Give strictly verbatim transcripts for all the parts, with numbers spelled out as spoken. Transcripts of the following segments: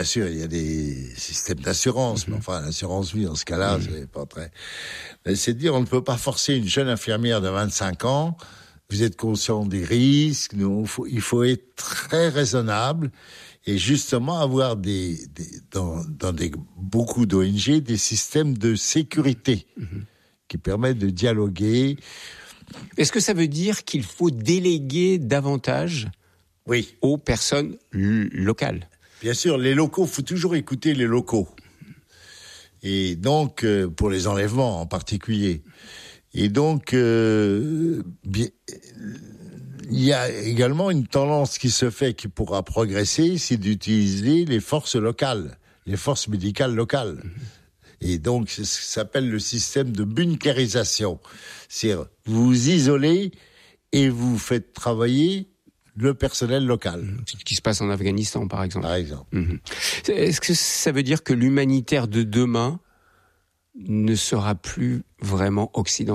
Bien sûr, il y a des systèmes d'assurance, mmh. mais enfin, l'assurance vie, dans ce cas-là, mmh. c'est pas très... Mais c'est de dire, on ne peut pas forcer une jeune infirmière de vingt-cinq ans, vous êtes conscient des risques, nous, il faut, il faut être très raisonnable, et justement avoir des, des dans, dans des, beaucoup d'O N G, des systèmes de sécurité, mmh. qui permettent de dialoguer. Est-ce que ça veut dire qu'il faut déléguer davantage oui. aux personnes l- locales ? Bien sûr, les locaux, faut toujours écouter les locaux. Et donc, euh, pour les enlèvements en particulier. Et donc, euh, bien, il y a également une tendance qui se fait, qui pourra progresser, c'est d'utiliser les forces locales, les forces médicales locales. Et donc, c'est ce qui s'appelle le système de bunkérisation. C'est-à-dire, vous vous isolez et vous faites travailler le personnel local. Ce qui se passe en Afghanistan, par exemple. Par exemple. Mmh. Est-ce que ça veut dire que l'humanitaire de demain ne sera plus vraiment occidental ?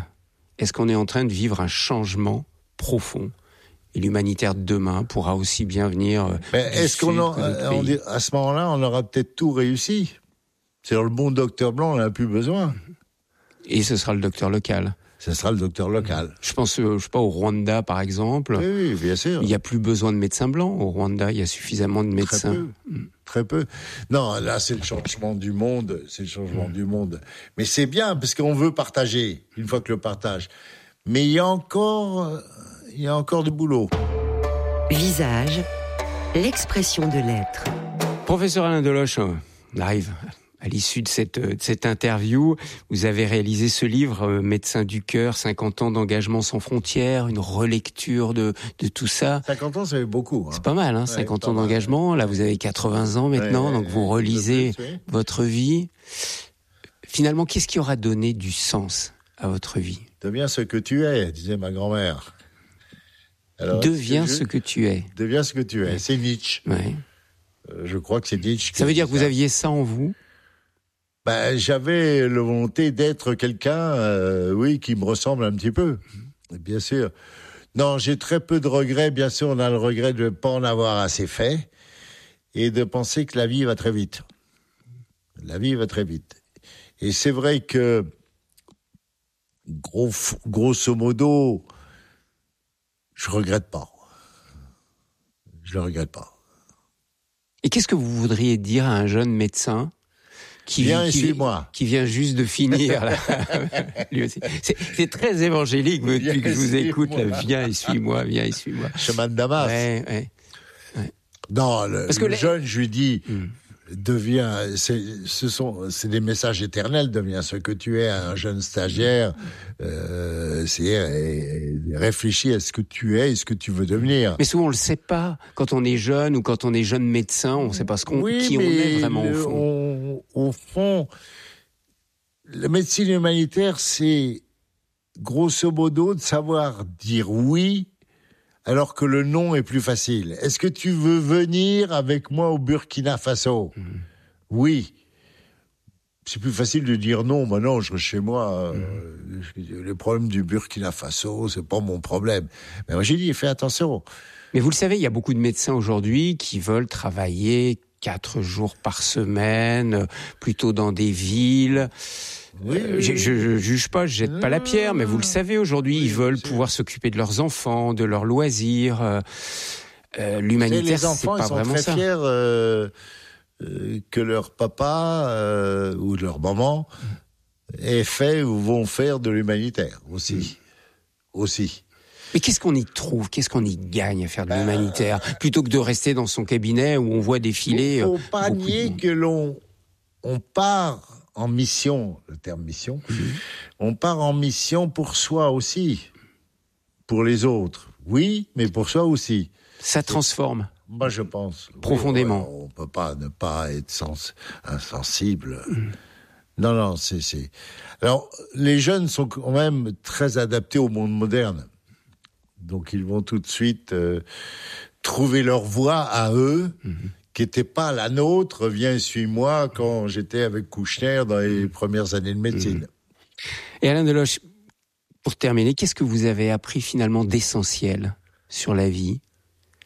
Est-ce qu'on est en train de vivre un changement profond ? Et l'humanitaire de demain pourra aussi bien venir Mais du est-ce sud qu'on a, que on dit, à ce moment-là, on aura peut-être tout réussi ? C'est-à-dire le bon docteur blanc, on n'en a plus besoin. Et ce sera le docteur local. Ce sera le docteur local. Je pense, je sais pas, au Rwanda, par exemple. Oui, oui, bien sûr. Il n'y a plus besoin de médecins blancs. Au Rwanda, il y a suffisamment de médecins. Très peu. Mmh. Très peu. Non, là, c'est le changement du monde. C'est le changement mmh. du monde. Mais c'est bien, parce qu'on veut partager, une fois que le partage. Mais il y a encore, il y a encore du boulot. Visage, l'expression de l'être. Professeur Alain Deloche, on arrive à l'issue de cette, de cette interview. Vous avez réalisé ce livre, Médecin du cœur, cinquante ans d'engagement sans frontières, une relecture de, de tout ça. cinquante ans, ça fait beaucoup. Hein. C'est pas mal, hein, ouais, cinquante ans d'engagement. Là, vous avez quatre-vingts ans maintenant, ouais, donc vous relisez plus, oui. votre vie. Finalement, qu'est-ce qui aura donné du sens à votre vie ? Deviens ce que tu es, disait ma grand-mère. Alors, deviens ce que tu es. Deviens ce que tu es. Ouais. C'est Nietzsche. Ouais. Euh, je crois que c'est Nietzsche. Ça veut dire que vous aviez ça en vous ? Ben, j'avais la volonté d'être quelqu'un, euh, oui, qui me ressemble un petit peu, bien sûr. Non, j'ai très peu de regrets. Bien sûr, on a le regret de ne pas en avoir assez fait et de penser que la vie va très vite. La vie va très vite. Et c'est vrai que, gros, grosso modo, je regrette pas. Je le regrette pas. Et qu'est-ce que vous voudriez dire à un jeune médecin qui, viens qui, et suis-moi. qui vient juste de finir là. Lui aussi. C'est, c'est très évangélique depuis que je vous écoute. Là. Viens et suis-moi, viens et suis-moi. Chemin de Damas. Ouais, ouais, ouais. Non, le, Parce que le les... jeune, je lui dis, mmh. deviens, c'est, ce sont, c'est des messages éternels, deviens ce que tu es, un jeune stagiaire, euh, c'est, et, et réfléchis à ce que tu es et ce que tu veux devenir. Mais souvent, on le sait pas. Quand on est jeune ou quand on est jeune médecin, on sait pas ce qu'on, oui, qui on est vraiment le, au fond. On, au fond, la médecine humanitaire, c'est grosso modo de savoir dire oui alors que le non est plus facile. Est-ce que tu veux venir avec moi au Burkina Faso ? mmh. Oui. C'est plus facile de dire non. Bah non, je reste chez moi. mmh. euh, Les problèmes du Burkina Faso, c'est pas mon problème. Mais moi, j'ai dit, fais attention. Mais vous le savez, il y a beaucoup de médecins aujourd'hui qui veulent travailler quatre jours par semaine, plutôt dans des villes. Oui, euh, oui. Je, je, je juge pas, je jette non, pas la pierre, mais vous le savez aujourd'hui, oui, ils veulent pouvoir s'occuper de leurs enfants, de leurs loisirs. Euh, euh, l'humanitaire, c'est, c'est pas vraiment ça. Les enfants, ils sont très fiers euh, euh, que leur papa euh, ou leur maman ait fait ou vont faire de l'humanitaire aussi, mmh. aussi. Mais qu'est-ce qu'on y trouve ? Qu'est-ce qu'on y gagne à faire de l'humanitaire ? Plutôt que de rester dans son cabinet où on voit défiler... Il ne faut pas nier de... que l'on on part en mission, le terme mission, mmh. on part en mission pour soi aussi, pour les autres. Oui, mais pour soi aussi. Ça transforme. Moi, je pense. Profondément. Oui, on ne peut pas ne pas être sens, insensible. Mmh. Non, non, c'est, c'est... Alors, les jeunes sont quand même très adaptés au monde moderne. Donc, ils vont tout de suite euh, trouver leur voie à eux, mmh. qui n'était pas la nôtre, viens, suis-moi, quand j'étais avec Kouchner dans les premières années de médecine. Mmh. Et Alain Deloche, pour terminer, qu'est-ce que vous avez appris finalement d'essentiel sur la vie,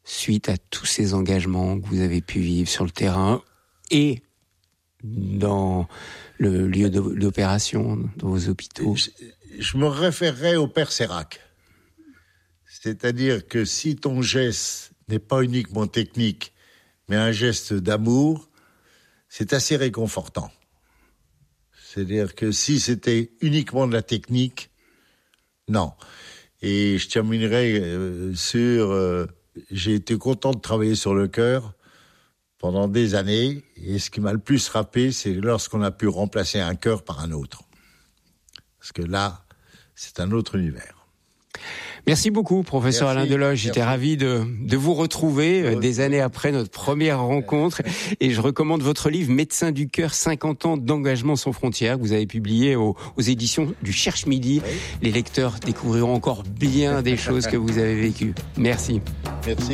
suite à tous ces engagements que vous avez pu vivre sur le terrain et dans le lieu d'opération, dans vos hôpitaux? Je, je me référerai au Père Sérac. C'est-à-dire que si ton geste n'est pas uniquement technique, mais un geste d'amour, c'est assez réconfortant. C'est-à-dire que si c'était uniquement de la technique, non. Et je terminerai euh, sur... Euh, j'ai été content de travailler sur le cœur pendant des années. Et ce qui m'a le plus frappé, c'est lorsqu'on a pu remplacer un cœur par un autre. Parce que là, c'est un autre univers. Merci beaucoup, professeur Merci. Alain Deloche. J'étais ravi de, de vous retrouver euh, des années après notre première rencontre. Et je recommande votre livre « Médecin du cœur, cinquante ans d'engagement sans frontières » que vous avez publié aux, aux éditions du Cherche Midi. Oui. Les lecteurs découvriront encore bien des choses que vous avez vécues. Merci. Merci.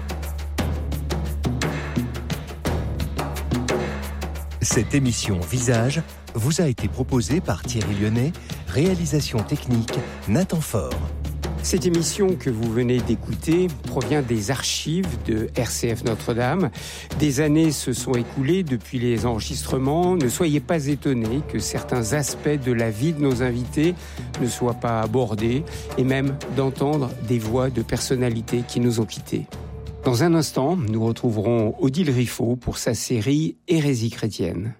Cette émission Visage vous a été proposée par Thierry Lyonnais, réalisation technique Nathan Faure. Cette émission que vous venez d'écouter provient des archives de R C F Notre-Dame. Des années se sont écoulées depuis les enregistrements. Ne soyez pas étonnés que certains aspects de la vie de nos invités ne soient pas abordés et même d'entendre des voix de personnalités qui nous ont quittés. Dans un instant, nous retrouverons Odile Riffaut pour sa série Hérésie chrétienne.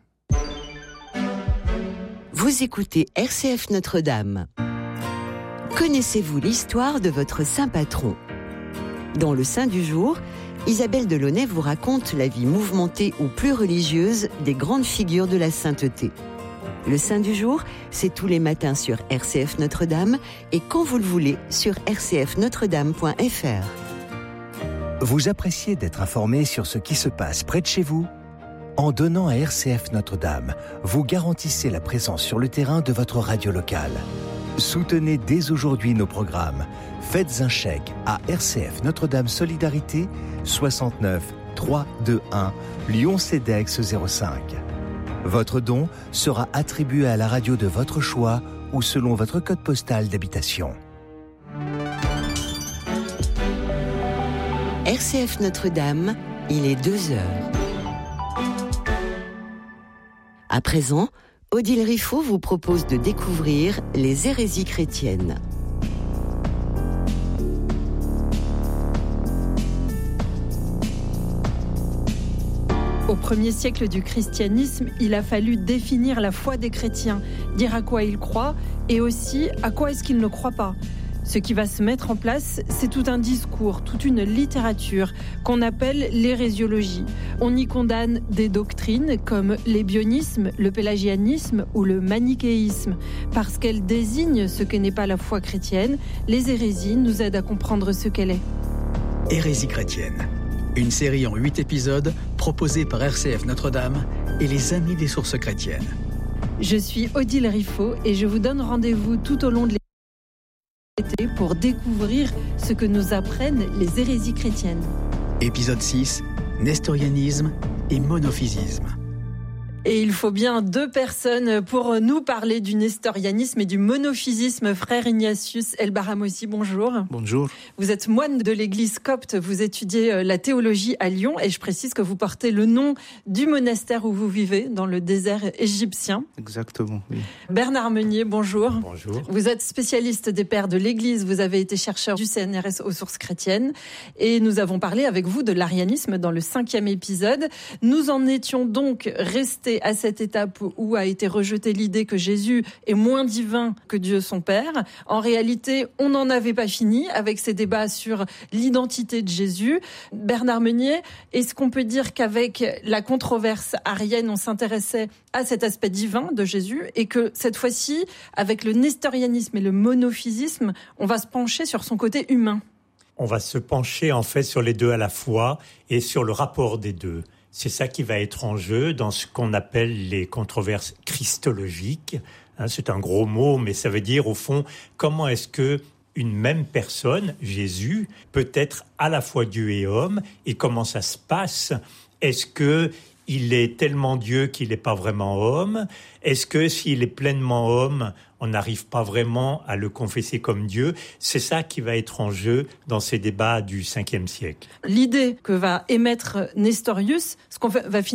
Vous écoutez R C F Notre-Dame. Connaissez-vous l'histoire de votre saint patron ? Dans le Saint du jour, Isabelle Delaunay vous raconte la vie mouvementée ou plus religieuse des grandes figures de la sainteté. Le Saint du jour, c'est tous les matins sur R C F Notre-Dame et quand vous le voulez sur r c f notre dame point f r. Vous appréciez d'être informé sur ce qui se passe près de chez vous ? En donnant à R C F Notre-Dame, vous garantissez la présence sur le terrain de votre radio locale. Soutenez dès aujourd'hui nos programmes. Faites un chèque à R C F Notre-Dame Solidarité, soixante-neuf trois cent vingt-et-un, Lyon-Cedex zéro cinq. Votre don sera attribué à la radio de votre choix ou selon votre code postal d'habitation. R C F Notre-Dame, il est deux heures. À présent, Odile Riffaut vous propose de découvrir les hérésies chrétiennes. Au premier siècle du christianisme, il a fallu définir la foi des chrétiens, dire à quoi ils croient et aussi à quoi est-ce qu'ils ne croient pas. Ce qui va se mettre en place, c'est tout un discours, toute une littérature qu'on appelle l'hérésiologie. On y condamne des doctrines comme l'ébionisme, le pélagianisme ou le manichéisme. Parce qu'elles désignent ce que n'est pas la foi chrétienne, les hérésies nous aident à comprendre ce qu'elle est. Hérésie chrétienne, une série en huit épisodes proposée par R C F Notre-Dame et les Amis des sources chrétiennes. Je suis Odile Riffaut et je vous donne rendez-vous tout au long de pour découvrir ce que nous apprennent les hérésies chrétiennes. Épisode six, Nestorianisme et monophysisme. Et il faut bien deux personnes pour nous parler du nestorianisme et du monophysisme. Frère Ignatius El-Baramossi, bonjour. Bonjour. Vous êtes moine de l'église copte, vous étudiez la théologie à Lyon et je précise que vous portez le nom du monastère où vous vivez, dans le désert égyptien. Exactement, oui. Bernard Meunier, bonjour. Bonjour. Vous êtes spécialiste des pères de l'église, vous avez été chercheur du C N R S aux sources chrétiennes et nous avons parlé avec vous de l'arianisme dans le cinquième épisode. Nous en étions donc restés à cette étape où a été rejetée l'idée que Jésus est moins divin que Dieu son Père. En réalité, on n'en avait pas fini avec ces débats sur l'identité de Jésus. Bernard Meunier, est-ce qu'on peut dire qu'avec la controverse arienne, on s'intéressait à cet aspect divin de Jésus et que cette fois-ci, avec le nestorianisme et le monophysisme, on va se pencher sur son côté humain? On va se pencher en fait sur les deux à la fois et sur le rapport des deux. C'est ça qui va être en jeu dans ce qu'on appelle les controverses christologiques. Hein, c'est un gros mot, mais ça veut dire au fond comment est-ce que une même personne, Jésus, peut être à la fois Dieu et homme, et comment ça se passe. Est-ce que il est tellement Dieu qu'il n'est pas vraiment homme? Est-ce que s'il est pleinement homme, on n'arrive pas vraiment à le confesser comme Dieu? C'est ça qui va être en jeu dans ces débats du cinquième siècle. L'idée que va émettre Nestorius, ce qu'on va finir